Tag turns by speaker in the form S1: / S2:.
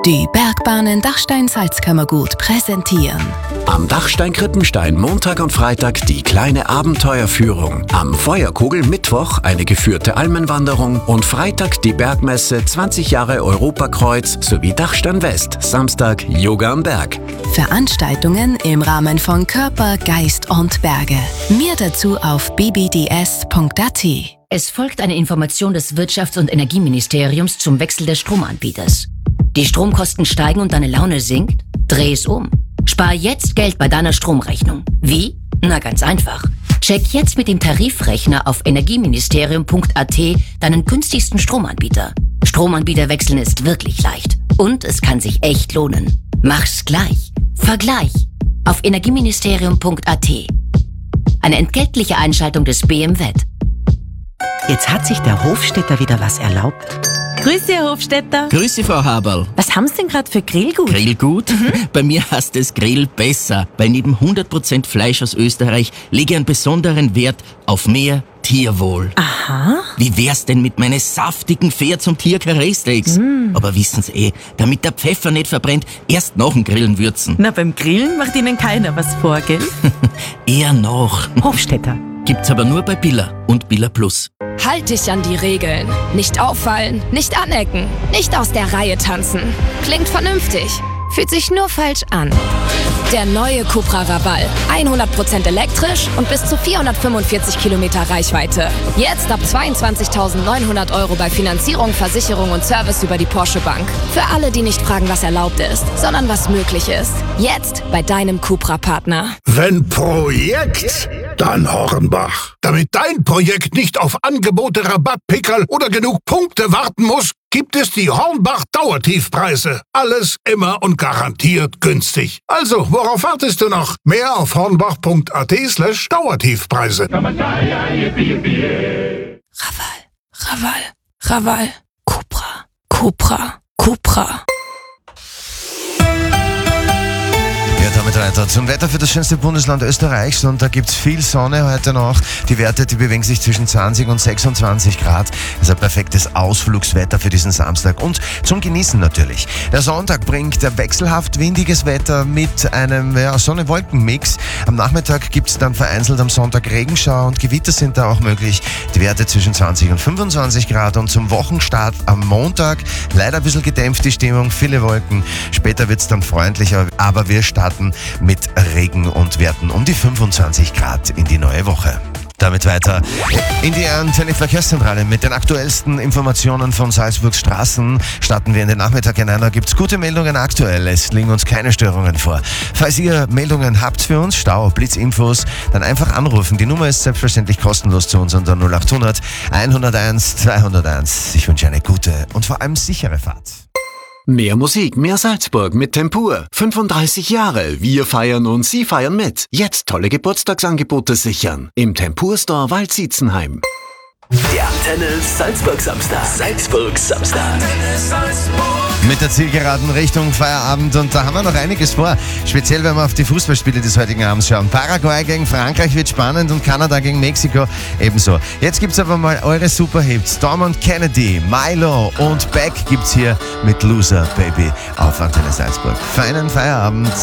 S1: Die Bergbahnen Dachstein-Salzkammergut präsentieren.
S2: Am Dachstein Krippenstein Montag und Freitag die kleine Abenteuerführung. Am Feuerkogel Mittwoch eine geführte Almenwanderung und Freitag die Bergmesse 20 Jahre Europakreuz sowie Dachstein West, Samstag Yoga am Berg.
S1: Veranstaltungen im Rahmen von Körper, Geist und Berge. Mehr dazu auf bbds.at.
S3: Es folgt eine Information des Wirtschafts- und Energieministeriums zum Wechsel des Stromanbieters. Die Stromkosten steigen und deine Laune sinkt? Dreh es um. Spar jetzt Geld bei deiner Stromrechnung. Wie? Na, ganz einfach. Check jetzt mit dem Tarifrechner auf energieministerium.at deinen günstigsten Stromanbieter. Stromanbieter wechseln ist wirklich leicht. Und es kann sich echt lohnen. Mach's gleich. Vergleich. Auf energieministerium.at. Eine entgeltliche Einschaltung des BMWet.
S4: Jetzt hat sich der Hofstädter wieder was erlaubt. Grüße, Herr Hofstädter.
S5: Grüße, Frau Haberl.
S4: Was haben's denn gerade für Grillgut?
S5: Grillgut? Bei mir heißt es Grill besser, weil neben 100% Fleisch aus Österreich lege ich einen besonderen Wert auf mehr Tierwohl.
S4: Aha.
S5: Wie wär's denn mit meinen saftigen Pferd- zum Tier-Karree-Steaks? Aber wissen Sie damit der Pfeffer nicht verbrennt, erst nach dem Grillen würzen.
S4: Na, beim Grillen macht Ihnen keiner was vor, gell?
S5: Eher noch.
S4: Hofstädter.
S5: Gibt's aber nur bei Billa und Billa Plus.
S6: Halt dich an die Regeln. Nicht auffallen, nicht anecken, nicht aus der Reihe tanzen. Klingt vernünftig, fühlt sich nur falsch an. Der neue Cupra Raval. 100% elektrisch und bis zu 445 Kilometer Reichweite. Jetzt ab 22.900 € bei Finanzierung, Versicherung und Service über die Porsche Bank. Für alle, die nicht fragen, was erlaubt ist, sondern was möglich ist. Jetzt bei deinem Cupra-Partner.
S7: Wenn Projekt, dann Hornbach. Damit dein Projekt nicht auf Angebote, Rabattpickerl oder genug Punkte warten muss, gibt es die Hornbach Dauertiefpreise. Alles immer und garantiert günstig. Also, worauf wartest du noch? Mehr auf hornbach.at/Dauertiefpreise.
S6: Raval. Cupra.
S8: Ja, damit weiter zum Wetter für das schönste Bundesland Österreichs, und da gibt's viel Sonne heute noch. Die Werte, die bewegen sich zwischen 20 und 26 Grad. Das ist ein perfektes Ausflugswetter für diesen Samstag und zum Genießen natürlich. Der Sonntag bringt wechselhaft windiges Wetter mit einem Sonne-Wolken-Mix. Am Nachmittag gibt's dann vereinzelt am Sonntag Regenschauer und Gewitter sind da auch möglich. Die Werte zwischen 20 und 25 Grad und zum Wochenstart am Montag leider ein bisschen gedämpft die Stimmung, viele Wolken. Später wird's dann freundlicher, aber wir starten mit Regen und Werten um die 25 Grad in die neue Woche. Damit weiter in die Antenne-Verkehrszentrale mit den aktuellsten Informationen von Salzburgs Straßen. Starten wir in den Nachmittag hinein. Da gibt's gute Meldungen aktuell. Es liegen uns keine Störungen vor. Falls ihr Meldungen habt für uns, Stau, Blitzinfos, dann einfach anrufen. Die Nummer ist selbstverständlich kostenlos zu uns unter 0800 101 201. Ich wünsche eine gute und vor allem sichere Fahrt.
S2: Mehr Musik, mehr Salzburg mit Tempur. 35 Jahre, wir feiern und Sie feiern mit. Jetzt tolle Geburtstagsangebote sichern. Im Tempur Store Waldsietzenheim.
S9: Der Antenne Salzburg Samstag.
S8: Mit der Zielgeraden Richtung Feierabend, und da haben wir noch einiges vor. Speziell, wenn wir auf die Fußballspiele des heutigen Abends schauen. Paraguay gegen Frankreich wird spannend und Kanada gegen Mexiko ebenso. Jetzt gibt's aber mal eure Superhits. Storm und Kennedy, Milo und Beck gibt's hier mit Loser Baby auf Antenne Salzburg. Feinen Feierabend.